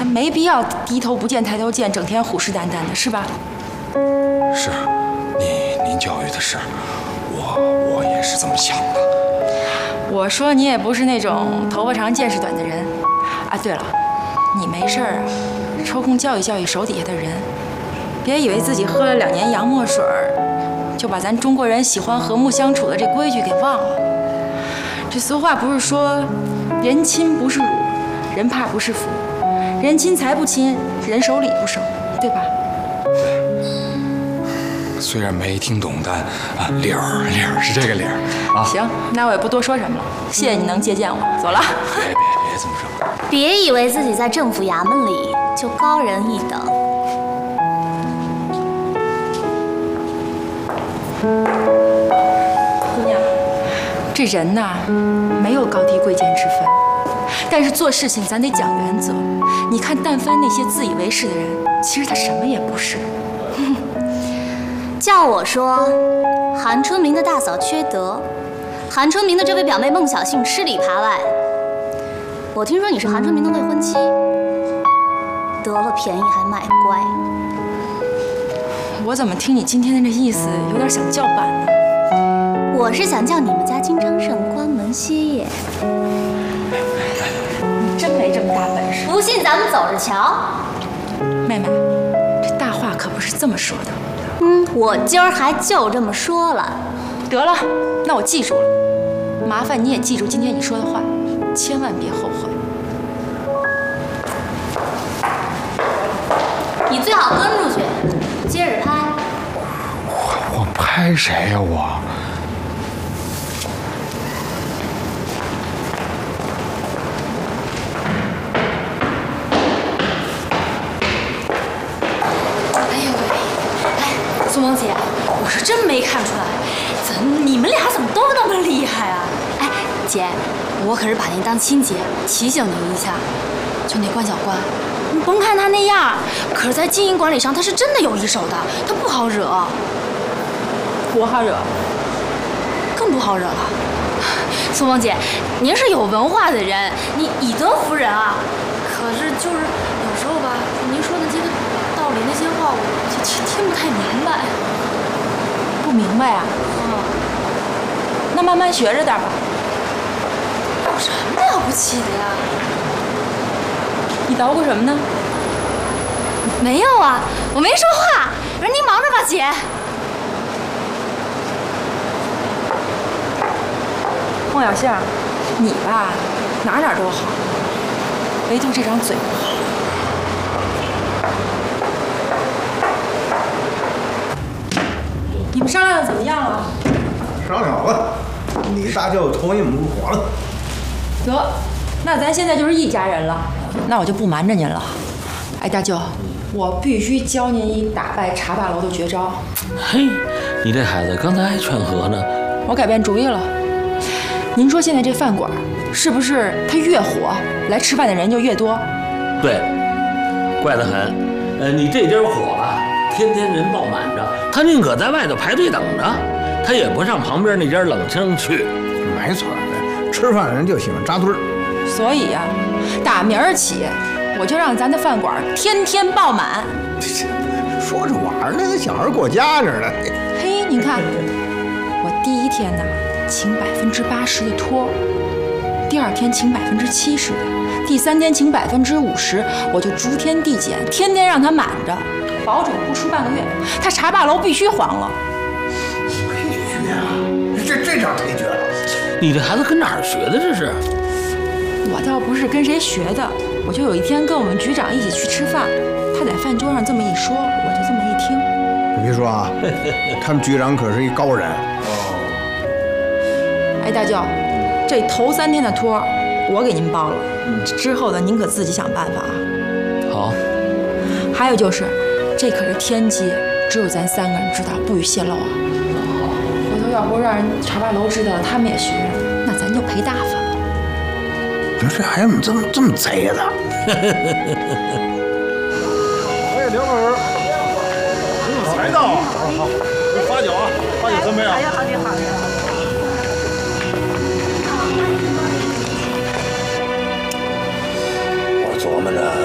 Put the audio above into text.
咱没必要低头不见抬头见，整天虎视眈眈的，是吧？ 是，您教育的是，我也是这么想的。 我说你也不是那种头发长见识短的人。啊，对了，你没事儿啊，抽空教育教育手底下的人，别以为自己喝了2年洋墨水儿，就把咱中国人喜欢和睦相处的这规矩给忘了。这俗话不是说，人亲不是辱，人怕不是福，人亲财不亲，人手礼不收，对吧？ 虽然没听懂，但理儿是这个理儿啊。 行，那我也不多说什么了，谢谢你能接见我，走了。 别这么说。 别以为自己在政府衙门里就高人一等。 姑娘，这人呐，没有高低贵贱之分，但是做事情咱得讲原则。你看，但凡那些自以为是的人，其实他什么也不是。 叫我说，韩春明的大嫂缺德，韩春明的这位表妹孟小杏吃里扒外。我听说你是韩春明的未婚妻，得了便宜还卖乖。 我怎么听你今天的这意思，有点想叫板呢？ 我是想叫你们家金昌盛关门歇业。 你真没这么大本事。 不信咱们走着瞧。 妹妹，这大话可不是这么说的。 我今儿还就这么说了。 得了，那我记住了。麻烦你也记住今天你说的话，千万别后悔。 你最好跟出去，接着拍。 我拍谁呀我？ 苏萌姐，我是真没看出来，你们俩怎么都那么厉害啊？哎，姐，我可是把您当亲姐，提醒您一下。就那关小关，你甭看他那样，可是在经营管理上他是真的有一手的，他不好惹。 不好惹， 更不好惹了。苏萌姐，您是有文化的人，你以德服人啊。可是就是有时候吧，您说的这个道理那些话，我听不太明白。 不明白啊？那慢慢学着点吧。 有什么了不起的呀？ 你捣鼓什么呢？ 没有啊，我没说话。我说您忙着吧，姐。 孟小杏，你吧哪都好，唯独这张嘴不好。你们商量的怎么样了？ 商量好了，你大舅同意我们入伙了。 得，那咱现在就是一家人了。那我就不瞒着您了。哎，大舅，我必须教您一打败茶霸楼的绝招。 嘿，你这孩子刚才还劝和呢。 我改变主意了。您说现在这饭馆是不是它越火，来吃饭的人就越多？ 对，怪得很。你这家火了，天天人爆满着，他宁可在外头排队等着，他也不上旁边那家冷清去。 没错的，吃饭的人就喜欢扎堆儿。 所以呀，打明儿起，我就让咱的饭馆天天爆满。 说着玩儿呢，跟小孩过家似的。 嘿，您看，我第一天呢请80%的托，第2天请70%的，第3天请50%，我就逐天递减，天天让它满着，保准不出半个月，他茶霸楼必须黄了。 必须啊！这招忒绝了。 你这孩子跟哪儿学的这是？ 我倒不是跟谁学的，我就有一天跟我们局长一起去吃饭，他在饭桌上这么一说，我就这么一听。 你别说啊，他们局长可是一高人。 哎，大舅，这头3天的托我给您包了，之后的您可自己想办法啊。 好。 还有就是，这可是天机，只有咱3个人知道，不许泄露啊。回头要不让人茶霸楼知道了，他们也学着，那咱就赔大发了。 你说这孩子怎么这么贼呀？ 哎，梁老师，才到啊！好，这8酒啊，8酒准备啊！ 哎呀，好的好的。 我琢磨着。